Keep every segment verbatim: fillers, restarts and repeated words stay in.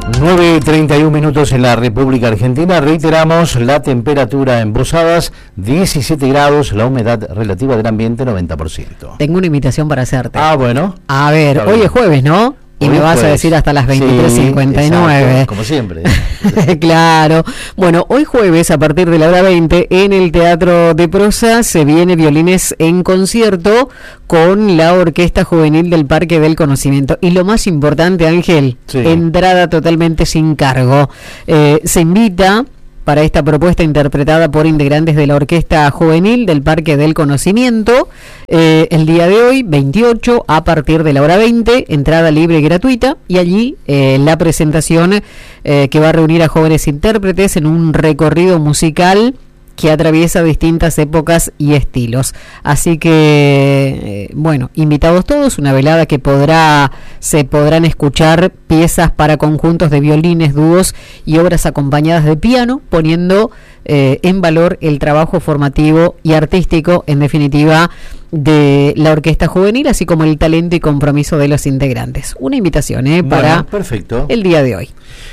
nueve y treinta y uno minutos en la República Argentina. Reiteramos la temperatura en Posadas, diecisiete grados, la humedad relativa del ambiente noventa por ciento. Tengo una invitación para hacerte. Ah, bueno. A ver, hoy es jueves, ¿no? Y me vas a decir hasta las veintitrés cincuenta y nueve. Sí, como siempre. Claro. Bueno, hoy jueves, a partir de la hora veinte, en el Teatro de Prosa, se viene Violines en concierto con la Orquesta Juvenil del Parque del Conocimiento. Y lo más importante, Ángel, sí. entrada totalmente sin cargo. Eh, se invita... para esta propuesta interpretada por integrantes de la Orquesta Juvenil del Parque del Conocimiento, eh, el día de hoy, veintiocho, a partir de la hora veinte, entrada libre y gratuita, y allí eh, la presentación eh, que va a reunir a jóvenes intérpretes en un recorrido musical que atraviesa distintas épocas y estilos. Así que, eh, bueno, invitados todos, una velada que podrá se podrán escuchar piezas para conjuntos de violines, dúos y obras acompañadas de piano, poniendo eh, en valor el trabajo formativo y artístico, en definitiva, de la Orquesta Juvenil, así como el talento y compromiso de los integrantes. Una invitación eh, para bueno, perfecto. el día de hoy.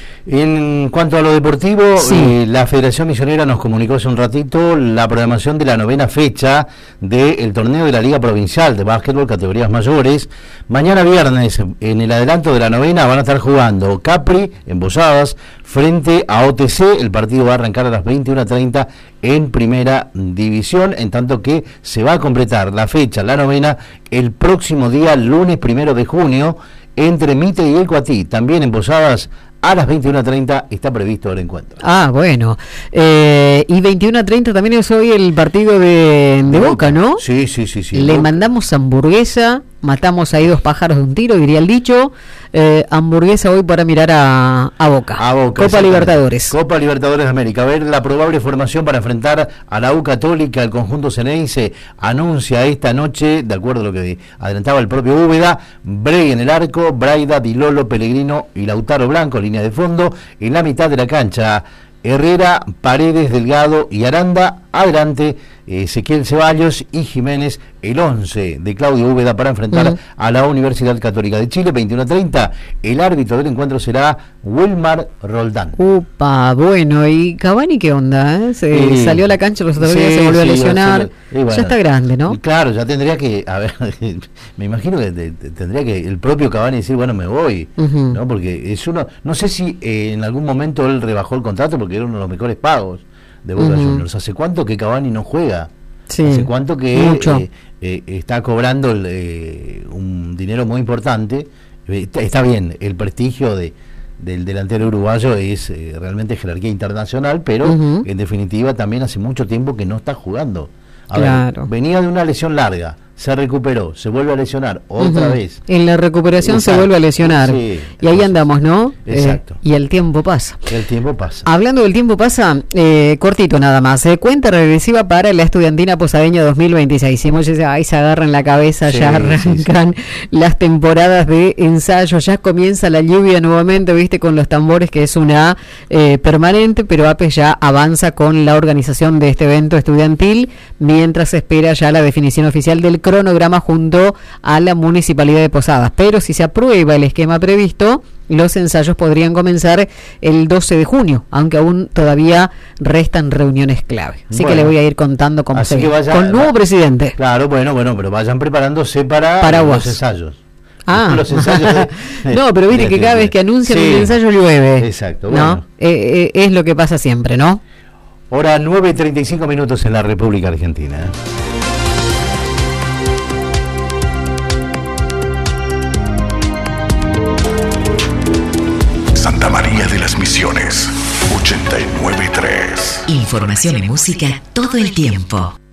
En cuanto a lo deportivo, sí. eh, la Federación Misionera nos comunicó hace un ratito la programación de la novena fecha del torneo de la Liga Provincial de Básquetbol categorías mayores. Mañana viernes, en el adelanto de la novena, van a estar jugando Capri en Posadas frente a O T C. El partido va a arrancar a las veintiuna treinta en primera división, en tanto que se va a completar la fecha, la novena, el próximo día, lunes primero de junio, entre Mitre y el Coatí, también en Posadas. A las veintiuna treinta está previsto el encuentro. Ah, bueno. Eh, y veintiuna treinta también es hoy el partido de, de, de Boca, Boca, ¿no? Sí, sí, sí, sí. Le Boca. Mandamos hamburguesa, matamos ahí dos pájaros de un tiro, diría el dicho. Eh, hamburguesa hoy para mirar a, a Boca. A Boca. Copa Libertadores. Copa Libertadores de América. A ver la probable formación para enfrentar a la U Católica. El conjunto ceneice anuncia esta noche, de acuerdo a lo que adelantaba el propio Úbeda, Brey en el arco, Braida, Dilolo, Pellegrino y Lautaro Blanco, línea de fondo. En la mitad de la cancha, Herrera, Paredes, Delgado y Aranda. Adelante, Ezequiel Ceballos y Jiménez, el once de Claudio Úbeda para enfrentar uh-huh. a la Universidad Católica de Chile. Veintiuna treinta, el árbitro del encuentro será Wilmar Roldán. Upa, bueno, ¿y Cavani qué onda? Eh? Se sí. salió a la cancha los otros días, sí, se volvió sí, a lesionar. Se, bueno, ya está grande, ¿no? Claro, ya tendría que, a ver, me imagino que te, te, tendría que el propio Cavani decir, bueno, me voy, uh-huh. ¿no? Porque es uno, no sé si eh, en algún momento él rebajó el contrato porque era uno de los mejores pagos de Boca uh-huh. Juniors. ¿Hace cuánto que Cavani no juega? Sí, ¿hace cuánto que eh, eh, está cobrando el, eh, un dinero muy importante? Eh, está bien, el prestigio de del delantero uruguayo es eh, realmente jerarquía internacional, pero uh-huh. en definitiva también hace mucho tiempo que no está jugando. A claro. ver, venía de una lesión larga, se recuperó, se vuelve a lesionar otra uh-huh. vez. En la recuperación Exacto. se vuelve a lesionar. Sí, y ahí andamos, ¿no? Exacto. Eh, y el tiempo pasa. El tiempo pasa. Hablando del tiempo pasa, eh, cortito nada más. Eh, cuenta regresiva para la Estudiantina Posadeña dos mil veintiséis. Si ahí se agarran la cabeza, sí, ya arrancan sí, sí. las temporadas de ensayo, ya comienza la lluvia nuevamente, viste, con los tambores, que es una eh, permanente, pero A P E ya avanza con la organización de este evento estudiantil, mientras se espera ya la definición oficial del cronograma junto a la Municipalidad de Posadas. Pero si se aprueba el esquema previsto, los ensayos podrían comenzar el doce de junio, aunque aún todavía restan reuniones clave. Así bueno, que le voy a ir contando cómo se ve. Con nuevo presidente. Claro, bueno, bueno, pero vayan preparándose para Paraguas. los ensayos. Ah, los ensayos de, de, no, pero viste que cada vez que anuncian sí, un ensayo llueve. Exacto, bueno. ¿No? Eh, eh, es lo que pasa siempre, ¿no? Hora nueve y treinta y cinco minutos en la República Argentina. Santa María de las Misiones, ochenta y nueve punto tres. Información y música todo el tiempo.